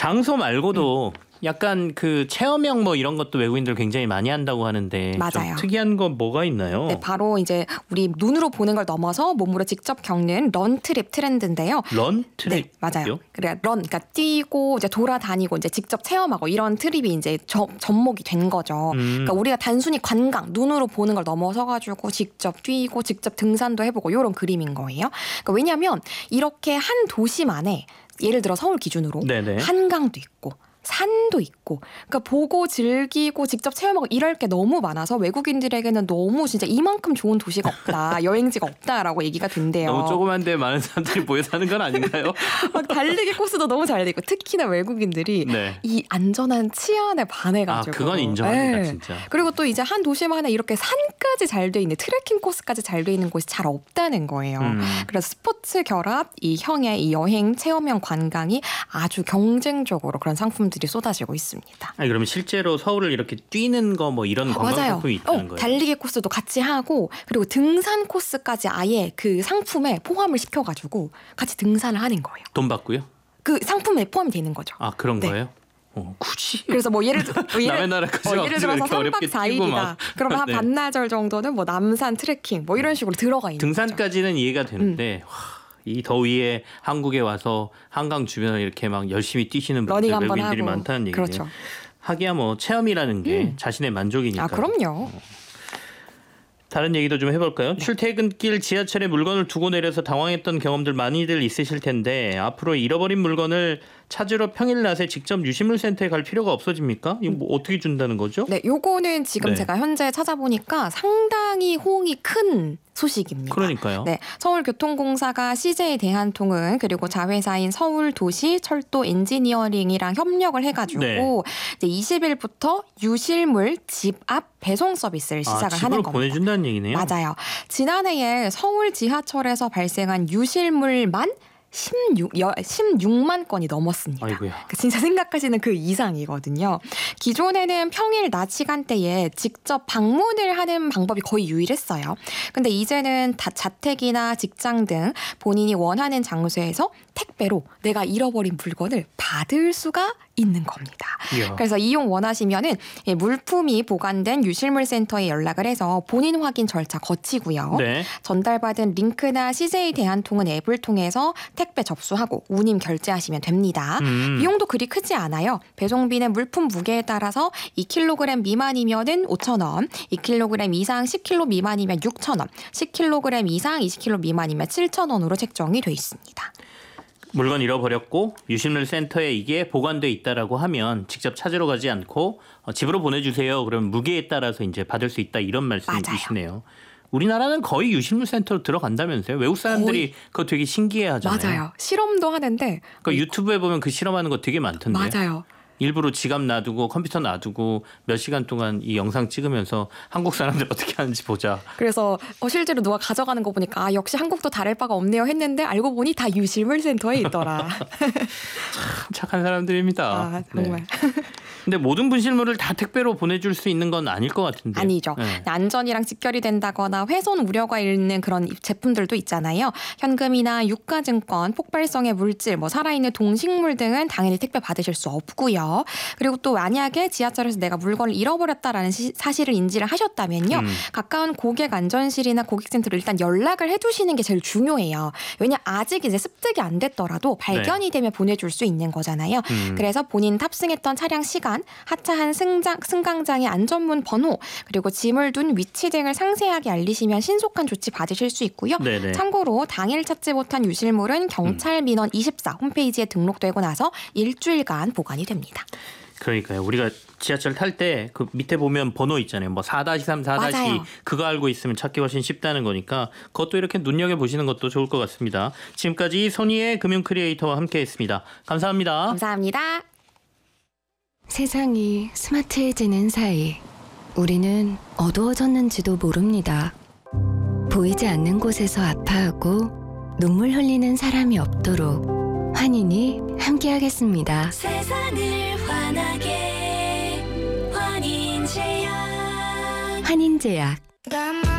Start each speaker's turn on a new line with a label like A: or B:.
A: 장소 말고도 약간 그 체험형 뭐 이런 것도 외국인들 굉장히 많이 한다고 하는데
B: 맞아요.
A: 좀 특이한 건 뭐가 있나요?
B: 네, 바로 이제 우리 눈으로 보는 걸 넘어서 몸으로 직접 겪는 런 트립 트렌드인데요.
A: 런 트립?
B: 네, 맞아요. 그래 그러니까 뛰고 이제 돌아다니고 이제 직접 체험하고 이런 트립이 이제 접목이 된 거죠. 그러니까 우리가 단순히 관광 눈으로 보는 걸 넘어서 가지고 직접 뛰고 직접 등산도 해보고 이런 그림인 거예요. 그러니까 왜냐하면 이렇게 한 도시만에 예를 들어 서울 기준으로
A: 네네.
B: 한강도 있고 산도 있고 그러니까 보고 즐기고 직접 체험하고 이럴 게 너무 많아서 외국인들에게는 너무 진짜 이만큼 좋은 도시가 없다. 여행지가 없다라고 얘기가 된대요.
A: 너무 조그만데 많은 사람들이 모여 사는 건 아닌가요?
B: 막 달리기 코스도 너무 잘 되고 특히나 외국인들이
A: 네.
B: 이 안전한 치안에 반해가지고
A: 그건 인정합니다.
B: 네.
A: 진짜.
B: 그리고 또 이제 한 도시만에 이렇게 산까지 잘 돼 있는 트레킹 코스까지 잘 돼 있는 곳이 잘 없다는 거예요. 그래서 스포츠 결합 이 형의 이 여행 체험형 관광이 아주 경쟁적으로 그런 상품들이 쏟아지고 있습니다.
A: 아니, 그러면 실제로 서울을 이렇게 뛰는 거 뭐 이런 관광
B: 맞아요.
A: 상품이 있다는 거예요?
B: 달리기 코스도 같이 하고 그리고 등산 코스까지 아예 그 상품에 포함을 시켜가지고 같이 등산을 하는 거예요.
A: 돈 받고요?
B: 그 상품에 포함이 되는 거죠.
A: 아 그런
B: 네.
A: 거예요? 굳이?
B: 그래서 뭐 예를
A: 남의 나라까지
B: 예를 들어서
A: 이렇게 어렵게
B: 3박
A: 뛰고
B: 4일이다.
A: 막.
B: 그러면 한
A: 네.
B: 반나절 정도는 뭐 남산 트레킹 뭐 이런 식으로 들어가 있는 거죠.
A: 등산까지는 이해가 되는데 이 더위에 한국에 와서 한강 주변을 이렇게 막 열심히 뛰시는 분들
B: 러닝 한번
A: 외국인들이
B: 하고.
A: 많다는 얘기네요.
B: 그렇죠.
A: 하기야 뭐 체험이라는 게 자신의 만족이니까.
B: 아 그럼요.
A: 다른 얘기도 좀 해볼까요? 출퇴근길 지하철에 물건을 두고 내려서 당황했던 경험들 많이들 있으실 텐데 앞으로 잃어버린 물건을 찾으러 평일 낮에 직접 유실물센터에 갈 필요가 없어집니까? 이거 뭐 어떻게 준다는 거죠?
B: 네, 요거는 지금
A: 네.
B: 제가 현재 찾아보니까 상당히 호응이 큰 소식입니다.
A: 그러니까요.
B: 네, 서울교통공사가 CJ 대한통운 그리고 자회사인 서울도시철도 엔지니어링이랑 협력을 해가지고
A: 네.
B: 이제 20일부터 유실물 집 앞 배송 서비스를 시작을 하는
A: 집으로
B: 겁니다.
A: 보내준다는 얘기네요.
B: 맞아요. 지난해에 서울 지하철에서 발생한 유실물만 16만 건이 넘었습니다.
A: 아이고야.
B: 진짜 생각하시는 그 이상이거든요. 기존에는 평일 낮 시간대에 직접 방문을 하는 방법이 거의 유일했어요. 근데 이제는 자택이나 직장 등 본인이 원하는 장소에서 택배로 내가 잃어버린 물건을 받을 수가 있는 겁니다.
A: 이야.
B: 그래서 이용 원하시면은 물품이 보관된 유실물 센터에 연락을 해서 본인 확인 절차 거치고요.
A: 네.
B: 전달받은 링크나 CJ 대한통운 앱을 통해서 택배 접수하고 운임 결제하시면 됩니다. 비용도 그리 크지 않아요. 배송비는 물품 무게에 따라서 2kg 미만이면은 5,000원, 2kg 이상 10kg 미만이면 6,000원, 10kg 이상 20kg 미만이면 7,000원으로 책정이 돼 있습니다.
A: 물건 잃어버렸고 유실물 센터에 이게 보관돼 있다라고 하면 직접 찾으러 가지 않고 집으로 보내주세요. 그럼 무게에 따라서 이제 받을 수 있다 이런 말씀이시네요. 우리나라는 거의 유실물 센터로 들어간다면서요? 외국 사람들이 그거 되게 신기해하잖아요.
B: 맞아요. 실험도 하는데.
A: 그러니까 유튜브에 보면 그 실험하는 거 되게 많던데.
B: 맞아요.
A: 일부러 지갑 놔두고 컴퓨터 놔두고 몇 시간 동안 이 영상 찍으면서 한국 사람들 어떻게 하는지 보자.
B: 그래서 실제로 누가 가져가는 거 보니까 역시 한국도 다를 바가 없네요 했는데 알고 보니 다 유실물 센터에 있더라.
A: 참 착한 사람들입니다.
B: 아, 정말.
A: 네. 근데 모든 분실물을 다 택배로 보내줄 수 있는 건 아닐 것 같은데.
B: 아니죠.
A: 네.
B: 안전이랑 직결이 된다거나 훼손 우려가 있는 그런 제품들도 있잖아요. 현금이나 유가증권, 폭발성의 물질, 뭐 살아있는 동식물 등은 당연히 택배 받으실 수 없고요. 그리고 또 만약에 지하철에서 내가 물건을 잃어버렸다라는 사실을 인지를 하셨다면요. 가까운 고객안전실이나 고객센터로 일단 연락을 해두시는 게 제일 중요해요. 왜냐 아직 이제 습득이 안 됐더라도 발견이 되면 보내줄 수 있는 거잖아요. 그래서 본인 탑승했던 차량 시간, 하차한 승강장의 안전문 번호, 그리고 짐을 둔 위치 등을 상세하게 알리시면 신속한 조치 받으실 수 있고요.
A: 네네.
B: 참고로 당일 찾지 못한 유실물은 경찰 민원 24 홈페이지에 등록되고 나서 일주일간 보관이 됩니다.
A: 그러니까요. 우리가 지하철 탈 때 그 밑에 보면 번호 있잖아요. 뭐 4-3, 4-
B: 맞아요.
A: 그거 알고 있으면 찾기 훨씬 쉽다는 거니까 그것도 이렇게 눈여겨보시는 것도 좋을 것 같습니다. 지금까지 손희의 금융 크리에이터와 함께했습니다. 감사합니다.
B: 감사합니다.
C: 세상이 스마트해지는 사이 우리는 어두워졌는지도 모릅니다. 보이지 않는 곳에서 아파하고 눈물 흘리는 사람이 없도록 환인이 함께하겠습니다.
D: 세상을 환하게 환인제약
C: 환인제약